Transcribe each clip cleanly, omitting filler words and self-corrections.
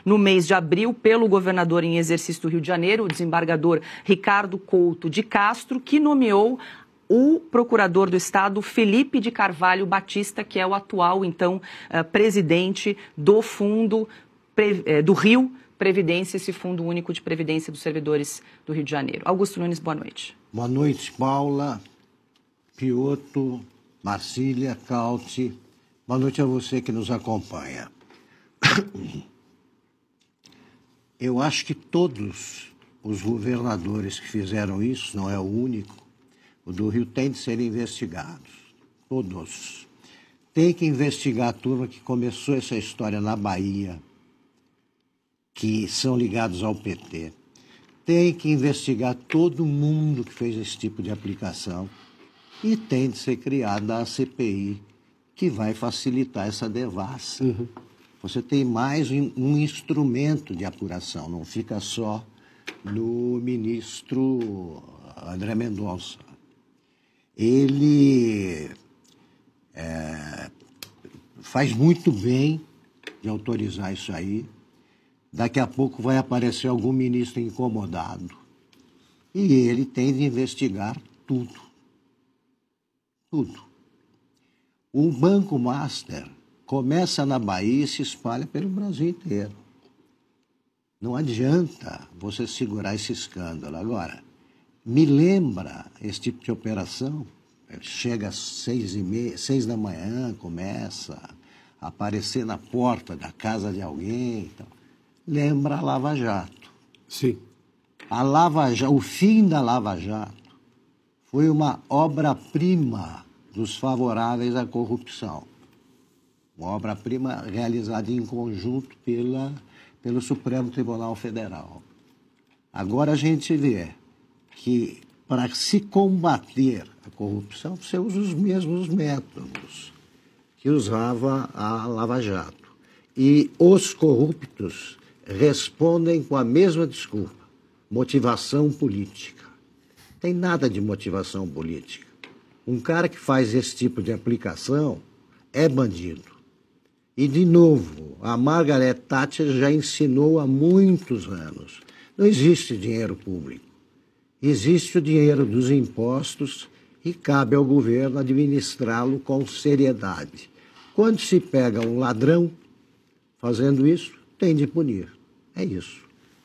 no mês de abril pelo governador em exercício do Rio de Janeiro, o desembargador Ricardo Couto de Castro, que nomeou o procurador do Estado, Felipe de Carvalho Batista, que é o atual, então, presidente do Fundo do Rio Previdência, esse Fundo Único de Previdência dos Servidores do Rio de Janeiro. Augusto Nunes, boa noite. Boa noite, Paula, Piotr, Marcília, Cauti. Boa noite a você que nos acompanha. Eu acho que todos os governadores que fizeram isso, não é o único, o do Rio tem de ser investigados. Todos. Tem que investigar a turma que começou essa história na Bahia, que são ligados ao PT. Tem que investigar todo mundo que fez esse tipo de aplicação e tem de ser criada a CPI, que vai facilitar essa devassa. Você tem mais um instrumento de apuração, não fica só no ministro André Mendonça. Ele faz muito bem de autorizar isso aí. Daqui a pouco vai aparecer algum ministro incomodado. E ele tem de investigar tudo. Tudo. O Banco Master começa na Bahia e se espalha pelo Brasil inteiro. Não adianta você segurar esse escândalo. Agora, me lembra esse tipo de operação. Chega às 6 da manhã, começa a aparecer na porta da casa de alguém. Então, lembra a Lava Jato. Sim. O fim da Lava Jato foi uma obra-prima dos favoráveis à corrupção. Uma obra-prima realizada em conjunto pelo Supremo Tribunal Federal. Agora a gente vê que, para se combater a corrupção, você usa os mesmos métodos que usava a Lava Jato. E os corruptos respondem com a mesma desculpa: motivação política. Tem nada de motivação política. Um cara que faz esse tipo de aplicação é bandido. E, de novo, a Margaret Thatcher já ensinou há muitos anos: não existe dinheiro público. Existe o dinheiro dos impostos e cabe ao governo administrá-lo com seriedade. Quando se pega um ladrão fazendo isso, tem de punir. É isso.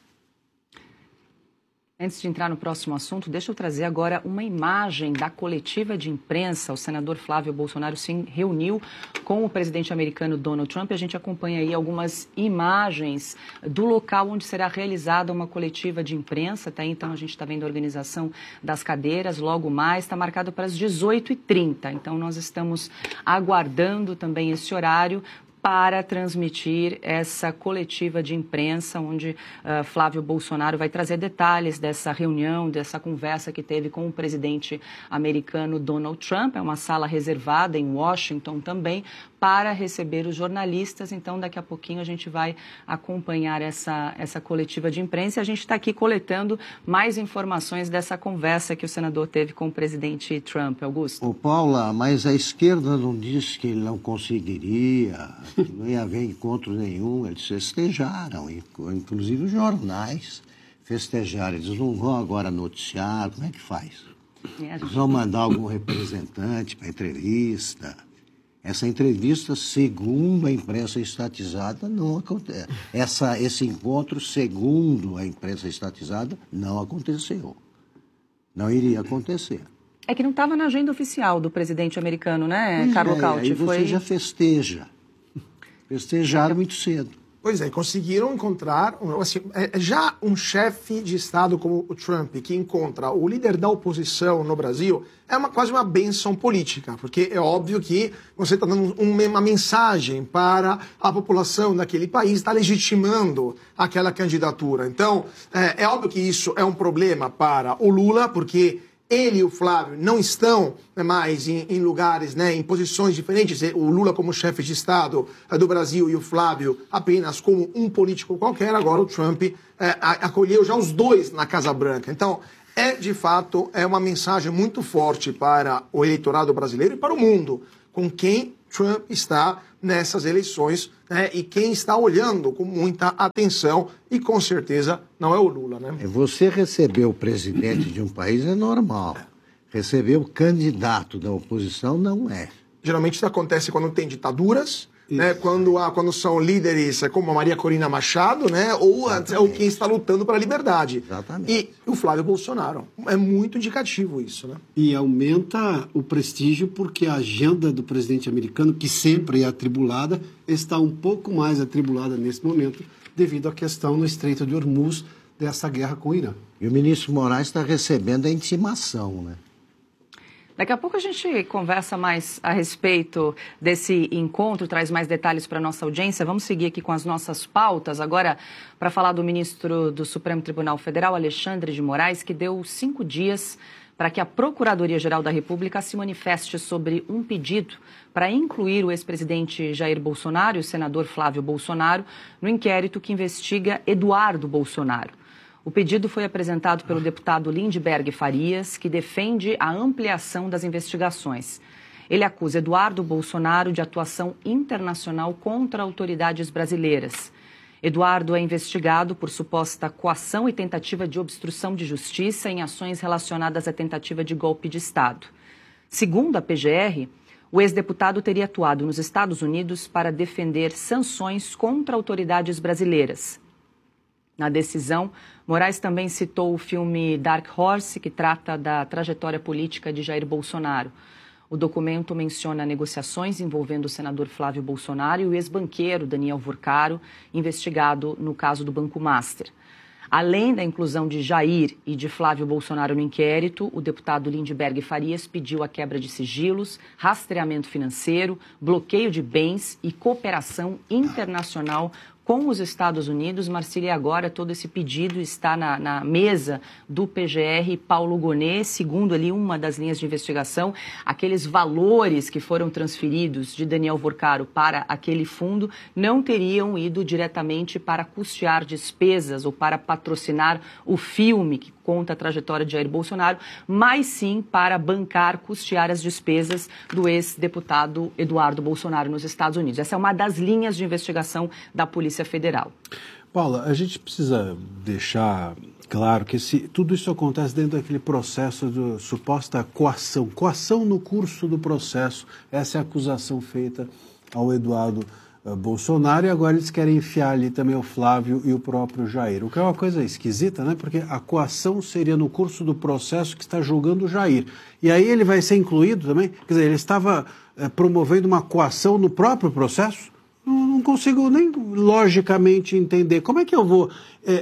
Antes de entrar no próximo assunto, deixa eu trazer agora uma imagem da coletiva de imprensa. O senador Flávio Bolsonaro se reuniu com o presidente americano Donald Trump. A gente acompanha aí algumas imagens do local onde será realizada uma coletiva de imprensa. Tá aí, então, a gente está vendo a organização das cadeiras. Logo mais, está marcado para as 18h30. Então, nós estamos aguardando também esse horário para transmitir essa coletiva de imprensa, onde Flávio Bolsonaro vai trazer detalhes dessa reunião, dessa conversa que teve com o presidente americano Donald Trump. É uma sala reservada em Washington também para receber os jornalistas. Então, daqui a pouquinho a gente vai acompanhar essa coletiva de imprensa. A gente está aqui coletando mais informações dessa conversa que o senador teve com o presidente Trump. Augusto. Ô, Paula, mas a esquerda não disse que ele não conseguiria, que não ia haver encontro nenhum. Eles festejaram, inclusive os jornais festejaram. Eles não vão agora noticiar. Como é que faz? Eles vão mandar algum representante para entrevista. Essa entrevista, segundo a imprensa estatizada, não acontece. Esse encontro, segundo a imprensa estatizada, não aconteceu. Não iria acontecer. É que não estava na agenda oficial do presidente americano, né, Carlo Cauti? Aí você já festeja. Festejaram muito cedo. Pois é, conseguiram encontrar, assim, já um chefe de Estado como o Trump, que encontra o líder da oposição no Brasil, é quase uma bênção política, porque é óbvio que você está dando uma mensagem para a população daquele país, está legitimando aquela candidatura. Então, é óbvio que isso é um problema para o Lula, porque ele e o Flávio não estão mais em lugares, em posições diferentes. O Lula como chefe de Estado do Brasil e o Flávio apenas como um político qualquer. Agora o Trump acolheu já os dois na Casa Branca. Então, de fato, é uma mensagem muito forte para o eleitorado brasileiro e para o mundo, com quem Trump está nessas eleições, né? E quem está olhando com muita atenção, e com certeza não é o Lula, né? Você receber o presidente de um país é normal. Receber o candidato da oposição não é. Geralmente isso acontece quando tem ditaduras, né? Quando são líderes como a Maria Corina Machado, né? Ou quem está lutando pela liberdade. Exatamente. E o Flávio Bolsonaro. É muito indicativo isso, né? E aumenta o prestígio porque a agenda do presidente americano, que sempre é atribulada, está um pouco mais atribulada nesse momento devido à questão no Estreito de Hormuz dessa guerra com o Irã. E o ministro Moraes está recebendo a intimação, né? Daqui a pouco a gente conversa mais a respeito desse encontro, traz mais detalhes para a nossa audiência. Vamos seguir aqui com as nossas pautas. Agora, para falar do ministro do Supremo Tribunal Federal, Alexandre de Moraes, que deu 5 dias para que a Procuradoria-Geral da República se manifeste sobre um pedido para incluir o ex-presidente Jair Bolsonaro e o senador Flávio Bolsonaro no inquérito que investiga Eduardo Bolsonaro. O pedido foi apresentado pelo deputado Lindbergh Farias, que defende a ampliação das investigações. Ele acusa Eduardo Bolsonaro de atuação internacional contra autoridades brasileiras. Eduardo é investigado por suposta coação e tentativa de obstrução de justiça em ações relacionadas à tentativa de golpe de Estado. Segundo a PGR, o ex-deputado teria atuado nos Estados Unidos para defender sanções contra autoridades brasileiras. Na decisão, Moraes também citou o filme Dark Horse, que trata da trajetória política de Jair Bolsonaro. O documento menciona negociações envolvendo o senador Flávio Bolsonaro e o ex-banqueiro Daniel Furcaro, investigado no caso do Banco Master. Além da inclusão de Jair e de Flávio Bolsonaro no inquérito, o deputado Lindbergh Farias pediu a quebra de sigilos, rastreamento financeiro, bloqueio de bens e cooperação internacional com os Estados Unidos. Marcília, agora todo esse pedido está na mesa do PGR. Paulo Gonet, segundo ali uma das linhas de investigação, aqueles valores que foram transferidos de Daniel Furcaro para aquele fundo não teriam ido diretamente para custear despesas ou para patrocinar o filme que conta a trajetória de Jair Bolsonaro, mas sim para bancar, custear as despesas do ex-deputado Eduardo Bolsonaro nos Estados Unidos. Essa é uma das linhas de investigação da Polícia Federal. Paula, a gente precisa deixar claro que tudo isso acontece dentro daquele processo de suposta coação. Coação no curso do processo. Essa é a acusação feita ao Eduardo Bolsonaro, e agora eles querem enfiar ali também o Flávio e o próprio Jair. O que é uma coisa esquisita, né? Porque a coação seria no curso do processo que está julgando o Jair. E aí ele vai ser incluído também? Quer dizer, ele estava promovendo uma coação no próprio processo? Não consigo nem logicamente entender. Como é que eu vou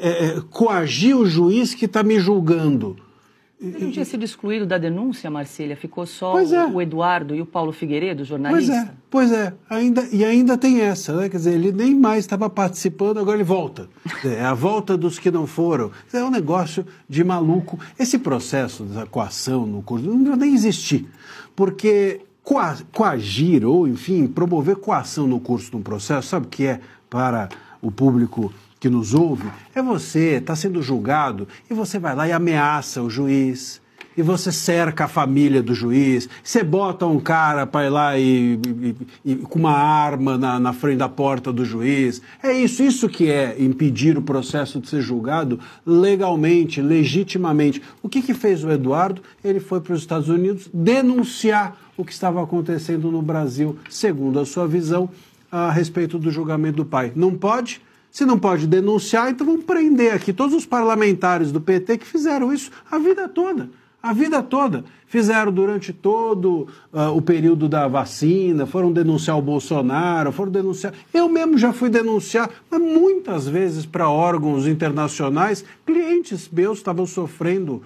coagir o juiz que está me julgando? Ele não tinha sido excluído da denúncia, Marcília? Ficou só o Eduardo e o Paulo Figueiredo, jornalista? Pois é. Ainda tem essa, né? Quer dizer, ele nem mais estava participando, agora ele volta. É a volta dos que não foram. É um negócio de maluco. Esse processo da coação no curso não deve nem existir, porque coagir ou, enfim, promover coação no curso de um processo, sabe o que é para o público que nos ouve? É você está sendo julgado e você vai lá e ameaça o juiz, e você cerca a família do juiz, você bota um cara para ir lá e com uma arma na frente da porta do juiz. É isso que é impedir o processo de ser julgado legalmente, legitimamente. O que fez o Eduardo? Ele foi para os Estados Unidos denunciar o que estava acontecendo no Brasil, segundo a sua visão, a respeito do julgamento do pai. Não pode? Se não pode denunciar, então vamos prender aqui todos os parlamentares do PT que fizeram isso a vida toda. A vida toda. Fizeram durante todo o período da vacina, foram denunciar o Bolsonaro, foram denunciar... Eu mesmo já fui denunciar, mas muitas vezes para órgãos internacionais, clientes meus estavam sofrendo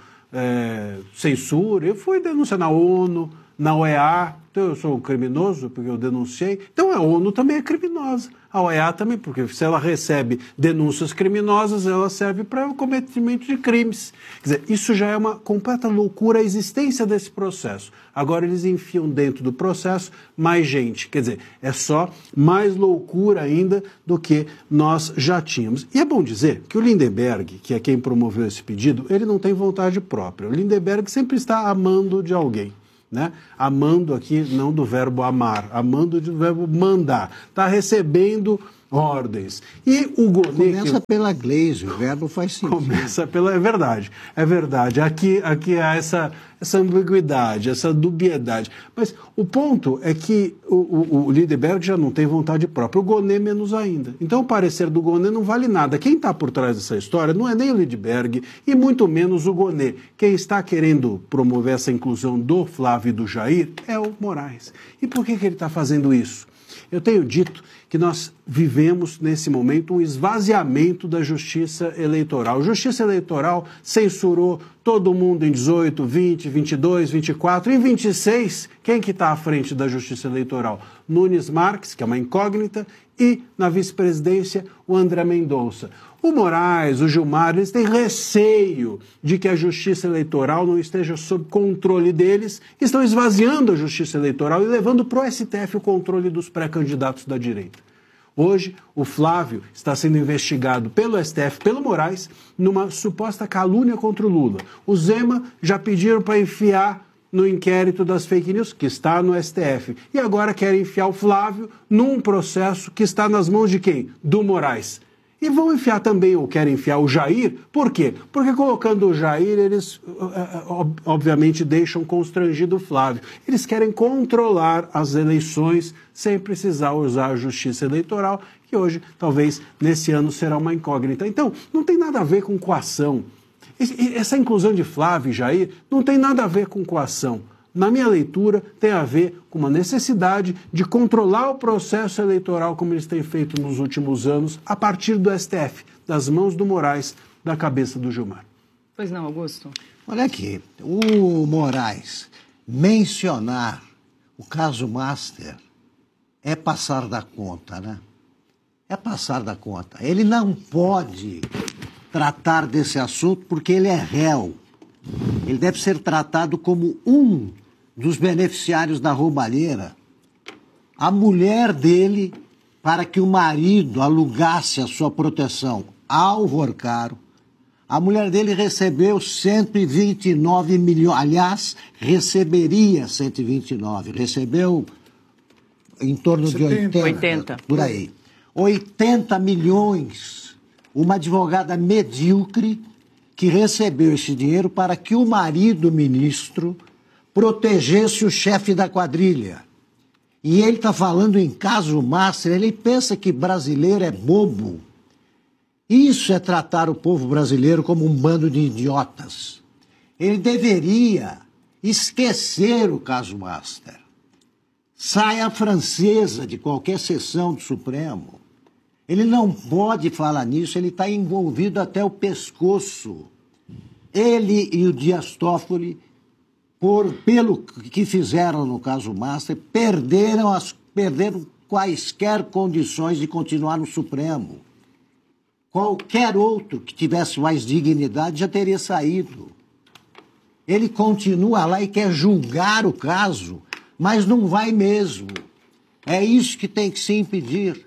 censura. Eu fui denunciar na ONU, na OEA. Então eu sou um criminoso porque eu denunciei. Então a ONU também é criminosa. A OEA também, porque se ela recebe denúncias criminosas, ela serve para o cometimento de crimes. Quer dizer, isso já é uma completa loucura a existência desse processo. Agora eles enfiam dentro do processo mais gente. Quer dizer, é só mais loucura ainda do que nós já tínhamos. E é bom dizer que o Lindbergh, que é quem promoveu esse pedido, ele não tem vontade própria. O Lindbergh sempre está amando de alguém. né? Amando aqui, não do verbo amar, amando do verbo mandar. Está recebendo ordens. E o Gonê... Começa pela Glaze, o verbo faz sentido. Começa pela... É verdade. Aqui há essa ambiguidade, essa dubiedade. Mas o ponto é que o Lindbergh já não tem vontade própria, o Gonê menos ainda. Então o parecer do Gonê não vale nada. Quem está por trás dessa história não é nem o Lindbergh e muito menos o Gonê. Quem está querendo promover essa inclusão do Flávio e do Jair é o Moraes. E por que ele está fazendo isso? Eu tenho dito que nós vivemos, nesse momento, um esvaziamento da justiça eleitoral. A justiça eleitoral censurou todo mundo em 18, 20, 22, 24 e 26. Quem que está à frente da justiça eleitoral? Nunes Marques, que é uma incógnita, e, na vice-presidência, o André Mendonça. O Moraes, o Gilmar, eles têm receio de que a justiça eleitoral não esteja sob controle deles, estão esvaziando a justiça eleitoral e levando para o STF o controle dos pré-candidatos da direita. Hoje, o Flávio está sendo investigado pelo STF, pelo Moraes, numa suposta calúnia contra o Lula. O Zema já pediram para enfiar no inquérito das fake news, que está no STF. E agora querem enfiar o Flávio num processo que está nas mãos de quem? Do Moraes. E vão enfiar também, ou querem enfiar o Jair, por quê? Porque colocando o Jair, eles obviamente deixam constrangido o Flávio. Eles querem controlar as eleições sem precisar usar a justiça eleitoral, que hoje, talvez, nesse ano será uma incógnita. Então, não tem nada a ver com coação. Essa inclusão de Flávio e Jair não tem nada a ver com coação. Na minha leitura, tem a ver com uma necessidade de controlar o processo eleitoral, como eles têm feito nos últimos anos, a partir do STF, das mãos do Moraes, da cabeça do Gilmar. Pois não, Augusto? Olha aqui, o Moraes mencionar o caso Master é passar da conta, né? É passar da conta. Ele não pode tratar desse assunto porque ele é réu. Ele deve ser tratado como um dos beneficiários da roubalheira. A mulher dele, para que o marido alugasse a sua proteção ao Vorcaro, a mulher dele recebeu 129 milhões, aliás, receberia 129, recebeu em torno de 80, por aí. 80 milhões, uma advogada medíocre que recebeu esse dinheiro para que o marido ministro protegesse o chefe da quadrilha. E ele está falando em caso Master, ele pensa que brasileiro é bobo. Isso é tratar o povo brasileiro como um bando de idiotas. Ele deveria esquecer o caso Master. Saia francesa de qualquer sessão do Supremo. Ele não pode falar nisso, ele está envolvido até o pescoço. Ele e o Dias Toffoli, pelo que fizeram no caso Master, perderam quaisquer condições de continuar no Supremo. Qualquer outro que tivesse mais dignidade já teria saído. Ele continua lá e quer julgar o caso, mas não vai mesmo. É isso que tem que se impedir.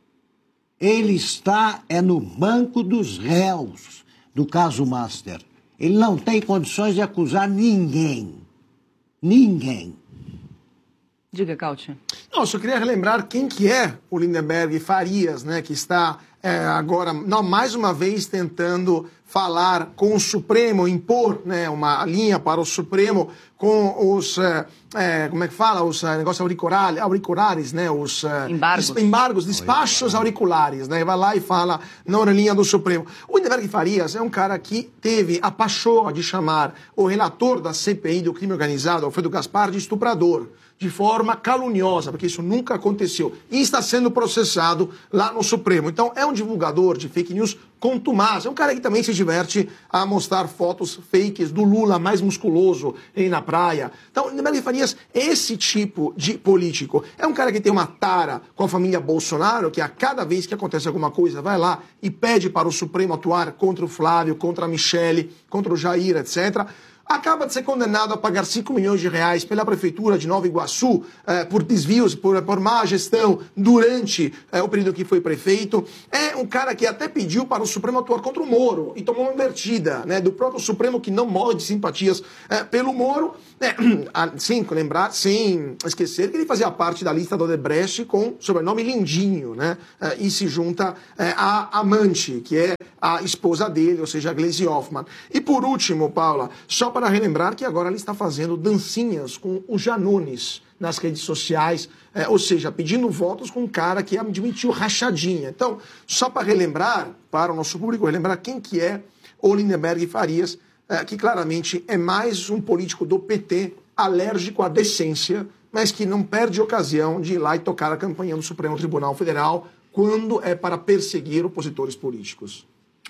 Ele está no banco dos réus do caso Master. Ele não tem condições de acusar ninguém. Ninguém. Diga, Cauti. Não, eu só queria relembrar quem que é o Lindenberg Farias, né, que está agora, mais uma vez, tentando falar com o Supremo, impor, né, uma linha para o Supremo com os, como é que fala, os negócios auriculares, né, os embargos, despachos auriculares, né, vai lá e fala na linha do Supremo. O Lindenberg Farias é um cara que teve a pachorra de chamar o relator da CPI do crime organizado, Alfredo Gaspar, de estuprador, de forma caluniosa, porque isso nunca aconteceu, e está sendo processado lá no Supremo. Então, é um divulgador de fake news contumaz, é um cara que também se diverte a mostrar fotos fakes do Lula mais musculoso aí na praia. Então, Lindenberg Farias é esse tipo de político. É um cara que tem uma tara com a família Bolsonaro, que a cada vez que acontece alguma coisa, vai lá e pede para o Supremo atuar contra o Flávio, contra a Michele, contra o Jair, etc., acaba de ser condenado a pagar 5 milhões de reais pela prefeitura de Nova Iguaçu por desvios, por má gestão durante o período que foi prefeito. É um cara que até pediu para o Supremo atuar contra o Moro e tomou uma invertida, né, do próprio Supremo, que não morre de simpatias pelo Moro, sem esquecer que ele fazia parte da lista do Odebrecht com sobrenome Lindinho, né, e se junta à amante, que é a esposa dele, ou seja, a Gleisi Hoffmann. E por último, Paula, só para relembrar que agora ele está fazendo dancinhas com o Janones nas redes sociais, ou seja, pedindo votos com um cara que admitiu rachadinha. Então, só para relembrar, para o nosso público, relembrar quem que é o Lindenberg Farias, que claramente é mais um político do PT alérgico à decência, mas que não perde ocasião de ir lá e tocar a campanha do Supremo Tribunal Federal quando é para perseguir opositores políticos.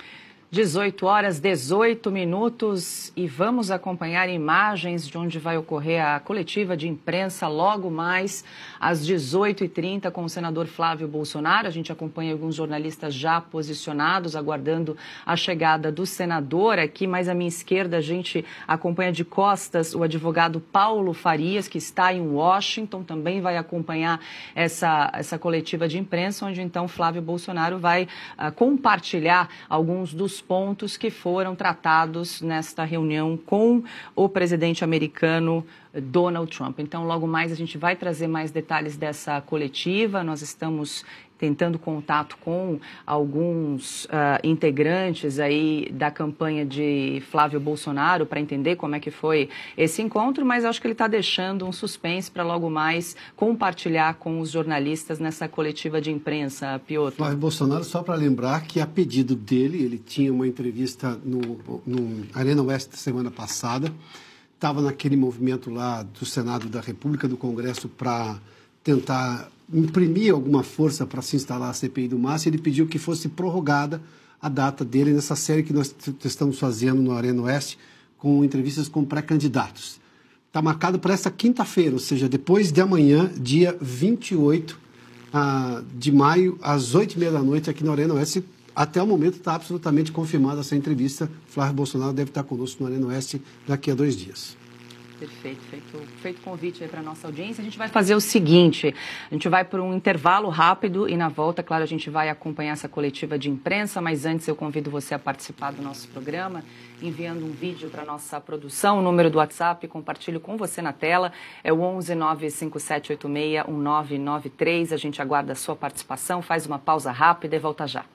18 horas, 18 minutos e vamos acompanhar imagens de onde vai ocorrer a coletiva de imprensa logo mais às 18h30 com o senador Flávio Bolsonaro. A gente acompanha alguns jornalistas já posicionados, aguardando a chegada do senador. Aqui, mais à minha esquerda, a gente acompanha de costas o advogado Paulo Farias, que está em Washington, também vai acompanhar essa coletiva de imprensa, onde então Flávio Bolsonaro vai compartilhar alguns dos pontos que foram tratados nesta reunião com o presidente americano Donald Trump. Então, logo mais a gente vai trazer mais detalhes dessa coletiva. Nós estamos tentando contato com alguns integrantes aí da campanha de Flávio Bolsonaro para entender como é que foi esse encontro, mas acho que ele está deixando um suspense para logo mais compartilhar com os jornalistas nessa coletiva de imprensa, Piotr. Flávio Bolsonaro, só para lembrar que a pedido dele, ele tinha uma entrevista no Arena Oeste semana passada, estava naquele movimento lá do Senado da República, do Congresso, para tentar imprimir alguma força para se instalar a CPI do MAS, e ele pediu que fosse prorrogada a data dele nessa série que nós estamos fazendo no Arena Oeste, com entrevistas com pré-candidatos. Está marcado para essa quinta-feira, ou seja, depois de amanhã, dia 28 de maio, às 8h30 da noite, aqui no Arena Oeste. Até o momento está absolutamente confirmada essa entrevista. Flávio Bolsonaro deve estar conosco no Arena Oeste daqui a 2 dias. Perfeito, feito convite aí para a nossa audiência. A gente vai fazer o seguinte, a gente vai por um intervalo rápido e na volta, claro, a gente vai acompanhar essa coletiva de imprensa, mas antes eu convido você a participar do nosso programa, enviando um vídeo para a nossa produção, o número do WhatsApp, compartilho com você na tela, é o 11 95786 1993, a gente aguarda a sua participação, faz uma pausa rápida e volta já.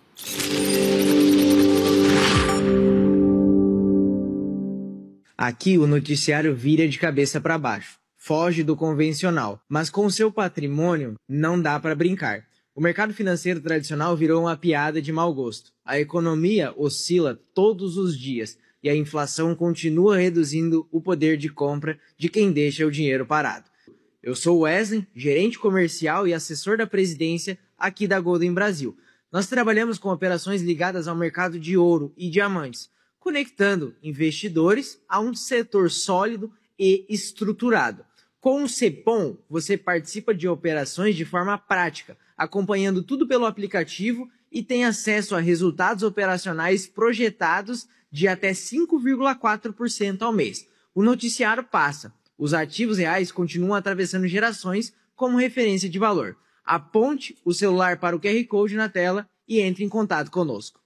Aqui o noticiário vira de cabeça para baixo, foge do convencional, mas com seu patrimônio não dá para brincar. O mercado financeiro tradicional virou uma piada de mau gosto. A economia oscila todos os dias e a inflação continua reduzindo o poder de compra de quem deixa o dinheiro parado. Eu sou o Wesley, gerente comercial e assessor da presidência aqui da Golden Brasil. Nós trabalhamos com operações ligadas ao mercado de ouro e diamantes, conectando investidores a um setor sólido e estruturado. Com o Cepom, você participa de operações de forma prática, acompanhando tudo pelo aplicativo e tem acesso a resultados operacionais projetados de até 5,4% ao mês. O noticiário passa. Os ativos reais continuam atravessando gerações como referência de valor. Aponte o celular para o QR Code na tela e entre em contato conosco.